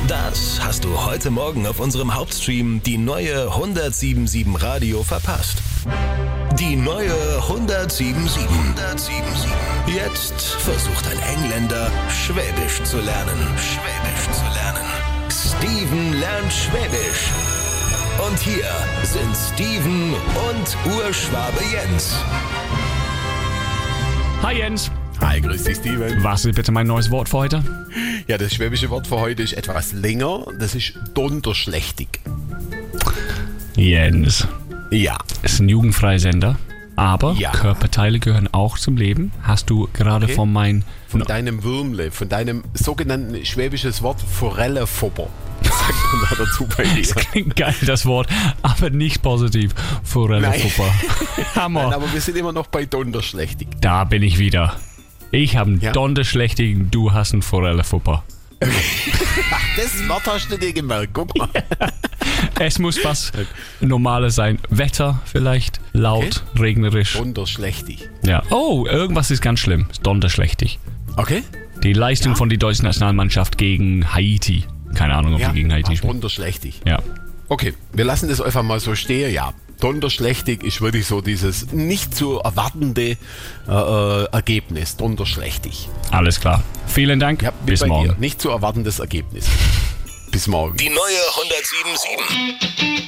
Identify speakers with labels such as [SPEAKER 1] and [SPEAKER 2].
[SPEAKER 1] Das hast du heute Morgen auf unserem Hauptstream die neue 1077 Radio verpasst. Die neue 1077. Jetzt versucht ein Engländer, Schwäbisch zu lernen. Steven lernt Schwäbisch. Und hier sind Steven und Urschwabe Jens.
[SPEAKER 2] Hi Jens.
[SPEAKER 3] Hi, grüß dich Steven.
[SPEAKER 2] Was ist bitte mein neues Wort für heute?
[SPEAKER 3] Ja, das schwäbische Wort für heute ist etwas länger. Das ist donnerschlächtig.
[SPEAKER 2] Jens.
[SPEAKER 3] Ja.
[SPEAKER 2] Ist ein jugendfreier Sender, aber
[SPEAKER 3] Ja.
[SPEAKER 2] Körperteile gehören auch zum Leben. Hast du gerade von
[SPEAKER 3] Von deinem Würmle, von deinem sogenannten schwäbisches Wort Forellefopper. Sagt man da dazu bei dir?
[SPEAKER 2] Das klingt geil, das Wort, aber nicht positiv. Forellefupper. Hammer.
[SPEAKER 3] Nein, aber wir sind immer noch bei donnerschlächtig.
[SPEAKER 2] Da bin ich wieder. Ich habe einen
[SPEAKER 3] Ja.
[SPEAKER 2] Donnerschlächtigen, du hast einen Forellefupper.
[SPEAKER 3] Ach, das Wort hast du dir gemerkt, guck mal.
[SPEAKER 2] Es muss was Normales sein. Wetter vielleicht, laut, regnerisch.
[SPEAKER 3] Donnerschlächtig.
[SPEAKER 2] Ja. Oh, irgendwas ist ganz schlimm. Donnerschlächtig.
[SPEAKER 3] Okay?
[SPEAKER 2] Die Leistung von der deutschen Nationalmannschaft gegen Haiti. Keine Ahnung, ob die gegen Haiti spielen.
[SPEAKER 3] donnerschlächtig.
[SPEAKER 2] Ja.
[SPEAKER 3] Okay, wir lassen das einfach mal so stehen, ja. Donnerschlächtig ist wirklich so dieses nicht zu erwartende Ergebnis. Donnerschlächtig.
[SPEAKER 2] Alles klar. Vielen Dank.
[SPEAKER 3] Ja, wie
[SPEAKER 2] Bis
[SPEAKER 3] bei
[SPEAKER 2] morgen.
[SPEAKER 3] dir. Nicht zu erwartendes Ergebnis. Bis morgen.
[SPEAKER 1] Die neue 1077.